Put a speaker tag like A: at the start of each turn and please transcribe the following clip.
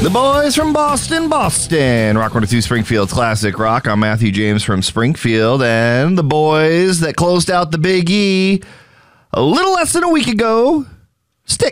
A: The boys from Boston, Rock 102 Springfield Classic Rock. I'm Matthew James from Springfield, and the boys that closed out the Big E a little less than a week ago